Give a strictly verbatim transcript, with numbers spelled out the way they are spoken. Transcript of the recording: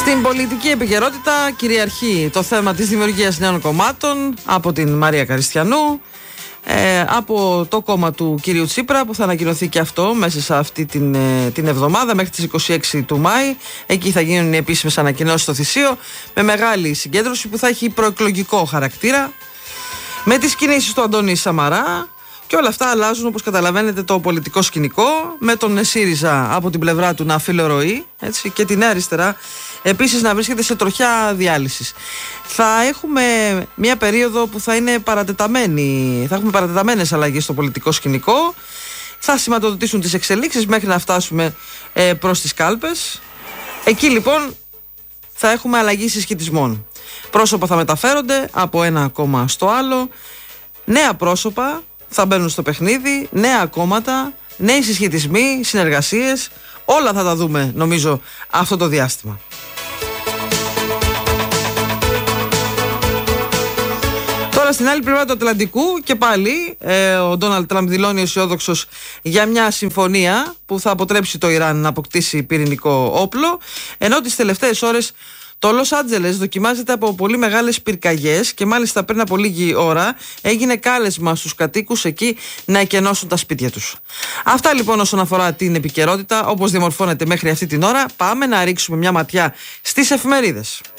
Στην πολιτική επικαιρότητα κυριαρχεί το θέμα της δημιουργίας νέων κομμάτων από την Μαρία Καριστιανού, ε, από το κόμμα του κυρίου Τσίπρα, που θα ανακοινωθεί και αυτό μέσα σε αυτή την, ε, την εβδομάδα μέχρι τις είκοσι έξι του Μάη. Εκεί θα γίνουν οι επίσημες ανακοινώσεις στο Θησίο, με μεγάλη συγκέντρωση που θα έχει προεκλογικό χαρακτήρα, με τις κινήσεις του Αντώνη Σαμαρά. Και όλα αυτά αλλάζουν, όπως καταλαβαίνετε, το πολιτικό σκηνικό, με τον ΣΥΡΙΖΑ από την πλευρά του να φιλορροεί, έτσι, και τη Νέα Αριστερά επίσης να βρίσκεται σε τροχιά διάλυσης. Θα έχουμε μια περίοδο που θα είναι παρατεταμένη, θα έχουμε παρατεταμένες αλλαγές στο πολιτικό σκηνικό. Θα σηματοδοτήσουν τις εξελίξεις μέχρι να φτάσουμε ε, προς τις κάλπες. Εκεί λοιπόν θα έχουμε αλλαγή συσχετισμών. Πρόσωπα θα μεταφέρονται από ένα κόμμα στο άλλο. Νέα πρόσωπα θα μπαίνουν στο παιχνίδι, νέα κόμματα, νέοι συσχετισμοί, συνεργασίες. Όλα θα τα δούμε, νομίζω, αυτό το διάστημα. Τώρα στην άλλη πλευρά του Ατλαντικού και πάλι ε, ο Ντόναλντ Τραμπ δηλώνει αισιόδοξος για μια συμφωνία που θα αποτρέψει το Ιράν να αποκτήσει πυρηνικό όπλο, ενώ τις τελευταίες ώρες το Λος Άντζελες δοκιμάζεται από πολύ μεγάλες πυρκαγιές και μάλιστα πριν από λίγη ώρα έγινε κάλεσμα στους κατοίκους εκεί να εκενώσουν τα σπίτια τους. Αυτά λοιπόν όσον αφορά την επικαιρότητα, όπως διαμορφώνεται μέχρι αυτή την ώρα. Πάμε να ρίξουμε μια ματιά στις εφημερίδες.